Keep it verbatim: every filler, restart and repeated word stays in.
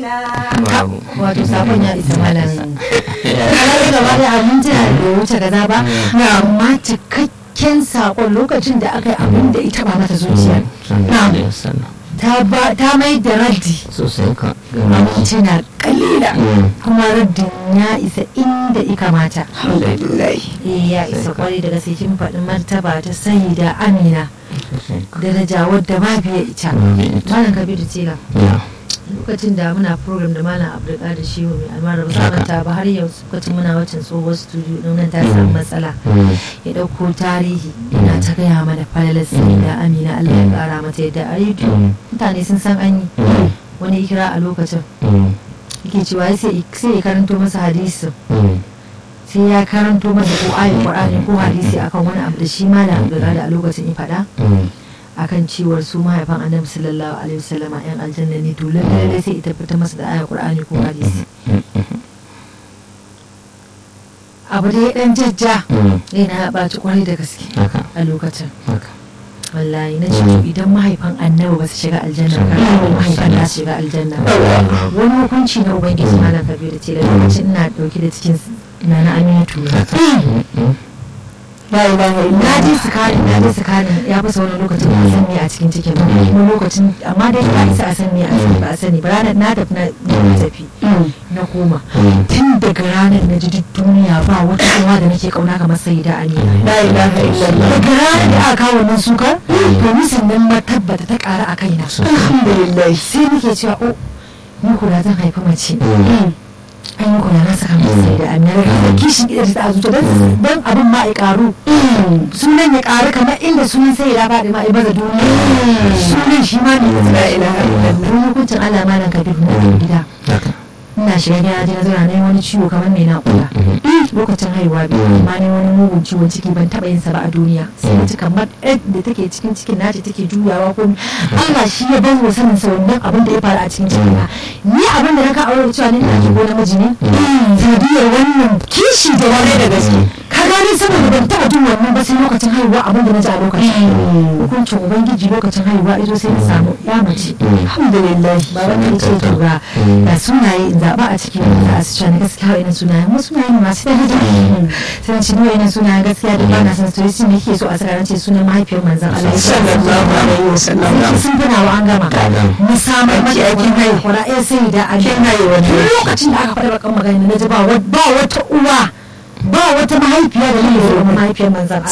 wato sabon ya isa malam ya gaba da abinci da wuce gaza ba amma cikakken sakon lokacin da aka yi abin da ita ba mata zuciya ta mai da raddi sosai ka abinci na kalila kuma raddin ya isa inda ika mata ya isa kwarai da gaske kin faɗi martaba ta sayyida Amina daraja wadda ba biya ita malam Kabiru Tela lokacin da muna program da malam Abdulkadir Shehu mai almara ba za manta ba har yau lokacin muna wacin tsohuwar studio din nan ta samu matsala ya dauko tarihi yana ta gaya mana falalar sayyida Amina Allah ya kara mata yadda a YouTube mutane sun san an yi wani ikira a lokacin yake cewa sai ya karanto masa hadisin sai ya karanto masa ko ayin Qur'ani ko hadisi akan wani abu da shi malam Abdulkadir a lokacin ya faɗa akan cewar su mahaifan Annabi sallallahu alaihi wasallam yan aljanna ne to lalle sai ita fita masa da ayin Qur'ani ko hadisi abu da ya dan jajja yana ya ɓaci kwarai da gaske a lokacin wallahi na ce idan mahaifan Annabi ba su shiga aljanna kan mahaifan na su shiga aljanna wani hukunci na ubangiji malam Kabiru Tela lokacin ina dauke da cikin na na Aminatu na ji sukarin na ji sukarin ya fasa wani lokacin ba a san me a cikin cikin kuma lokacin amma dai ba isa a san me a cikin ba a sani ba ranar na tafi na tafi na koma tun daga ranar na ji duk duniya ba wata kowa da nake kauna kamar sayyida Amina daga ranar da aka kawo nan sukar to ni sannan na tabbata ta ƙara a kaina alhamdulillah sai nake cewa o ni kula zan haifi mace an yi kula na saka mai sai da Amina da kishin gidan ta azuta don abin ma ya karu sunan ya karu kamar inda sunan sai ya faɗi ma ya baza duniya sunan shi ma ne la ilaha illallah hukuncin Allah malam Kabiru na gida ina shiga gida na zauna na wani ciwo kamar mai naƙuda lokacin haihuwa biyu amma ne wani mugun ciwon ciki ban taɓa yin sa ba a duniya sai na ci kamar ɗan da take cikin cikin nace take juyawa ko Allah shi ya ban wa sanin sa wannan abin da ya faru a cikin cikin na ni abin da na ka aure cewa ni na ko namiji ne sanadiyar wannan kishi da wani da gaske ka gani saboda ban taɓa jin wannan ba sai lokacin haihuwa abin da na ji a lokacin hukuncin ubangiji lokacin haihuwa ido sai na samu ya mace alhamdulillah ba wanda ya ce to ga da sunaye in zaɓa a cikin wanda a su cani gaskiya wa'ina sunayen wasu sunaye ne masu daraja sai ci ne wa'ina sunayen gaskiya da ba na san su yi sun yake so a saka ce sunan mahaifiyar manzon Allah sallallahu alaihi wasallam sun fina wa an gama musamman makiyakin haihuwa ya sai da a kin haihuwa lokacin da aka faɗa bakan magana na ji ba wata uwa ba wata mahaifiya da ne mahaifiyar manzon